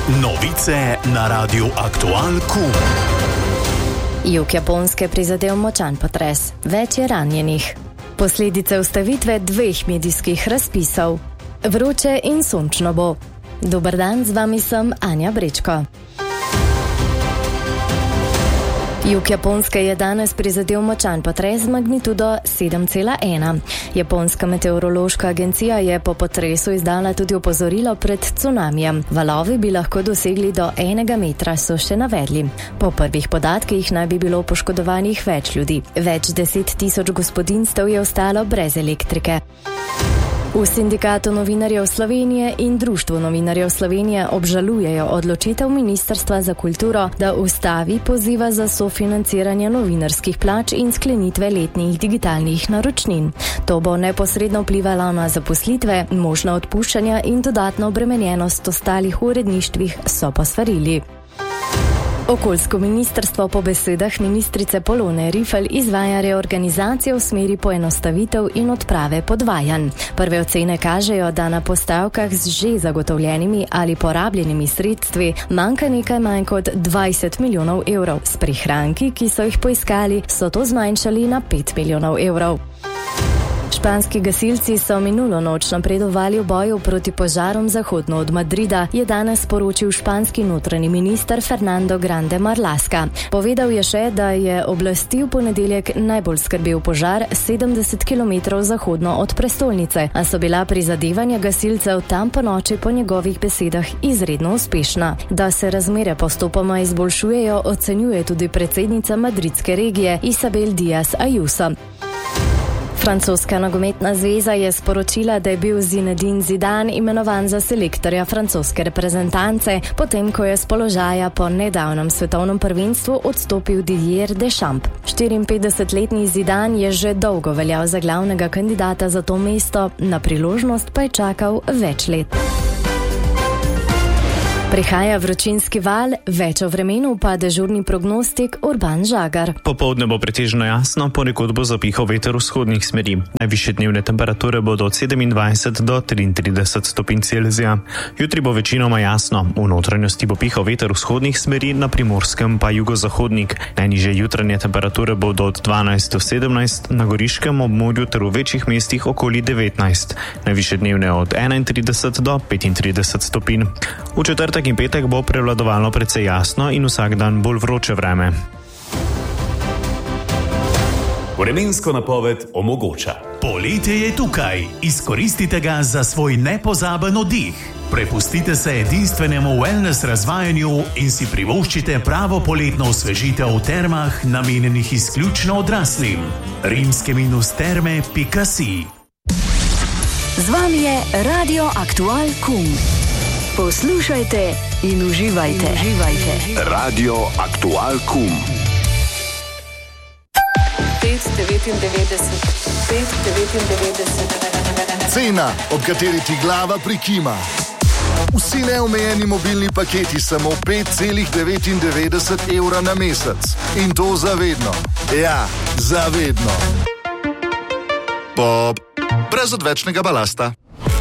Novice na Radiu Aktual KUM. Jug Japonske prizadel močan potres. Več je ranjenih. Posledice ustavitve 2 medijskih razpisov. Vroče in sončno bo. Dober dan, z vami sem Anja Brečko. Jug Japonske je danes prizadel močan potres z magnitudo 7,1. Japonska meteorološka agencija je po potresu izdala tudi opozorilo pred cunamijem. Valovi bi lahko dosegli do 1 metra, so še navedli. Po prvih podatkih naj bi bilo poškodovanih več ljudi. Več 10 tisoč gospodinjstev je ostalo brez elektrike. V Sindikatu novinarjev Slovenije in Društvu novinarjev Slovenije obžalujejo odločitev Ministrstva za kulturo, da ustavi poziva za sofinanciranje novinarskih plač in sklenitve letnih digitalnih naročnin. To bo neposredno vplivalo na zaposlitve, možna odpuščanja in dodatno obremenjenost ostalih uredništvih, so posvarili. Okoljsko ministrstvo po besedah ministrice Polone Rifelj izvaja reorganizacijo v smeri poenostavitev in odprave podvajanj. Prve ocene kažejo, da na postavkah z že zagotovljenimi ali porabljenimi sredstvi manjka nekaj manj kot 20 milijonov evrov. S prihranki, ki so jih poiskali, so to zmanjšali na 5 milijonov evrov. Španski gasilci so minulo noč napredovali v boju proti požarom zahodno od Madrida, je danes sporočil španski notranji minister Fernando Grande Marlaska. Povedal je še, da je oblasti v ponedeljek najbolj skrbel požar 70 km zahodno od prestolnice, a so bila prizadevanja gasilcev tam po noči po njegovih besedah izredno uspešna. Da se razmere postopoma izboljšujejo, ocenjuje tudi predsednica madridske regije Isabel Díaz Ayuso. Francoska nogometna zveza je sporočila, da je bil Zinedine Zidane imenovan za selektorja francoske reprezentance, potem ko je z položaja po nedavnem svetovnem prvenstvu odstopil Didier Deschamps. 54-letni Zidane je že dolgo veljal za glavnega kandidata za to mesto, na priložnost pa je čakal več let. Prihaja vročinski val, več o vremenu pa dežurni prognostik Urban Žagar. Popoldne bo pretežno jasno, ponekod bo zapihal veter vzhodnih smeri. Najvišje dnevne temperature bodo od 27 do 33 stopinj Celzija. Jutri bo večinoma jasno, v notranjosti bo pihal veter vzhodnih smeri, na Primorskem pa jugozahodnik. Najnižje jutranje temperature bodo od 12 do 17, na Goriškem območju ter v večjih mestih okoli 19. Najvišje dnevne od 31 do 35 stopinj. V četrtek in petek bo prevladovalo precej jasno in vsak dan bolj vroče vreme. Vremensko napoved omogoča. Poletje je tukaj. Izkoristite ga za svoj nepozaben oddih. Prepustite se edinstvenemu wellness razvajanju in si privoščite pravo poletno osvežitev v termah, namenjenih izključno odraslim. rimske-terme.si. Z vami je Radio Aktual KUM. Poslušajte in uživajte. Radio Aktual KUM. 5,99. Cena, ob kateri ti glava prikima. Vsi neomejeni mobilni paketi samo 5,99 evra na mesec. In to zavedno. Ja, zavedno. Brez odvečnega balasta.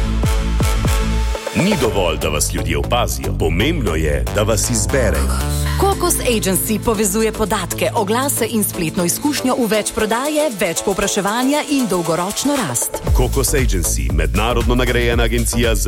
Ni dovolj, da vas ljudje opazijo. Pomembno je, da vas izberejo. Kokos Agency povezuje podatke, oglase in spletno izkušnjo v več prodaje, več povpraševanja in dolgoročno rast. Kokos Agency, mednarodno nagrajena agencija za